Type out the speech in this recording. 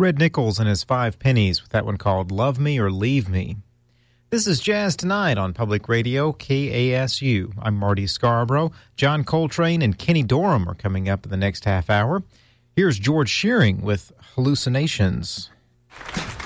Red Nichols and his Five Pennies with that one called Love Me or Leave Me. This is Jazz Tonight on Public Radio, KASU. I'm Marty Scarborough. John Coltrane and Kenny Dorham are coming up in the next half hour. Here's George Shearing with Hallucinations.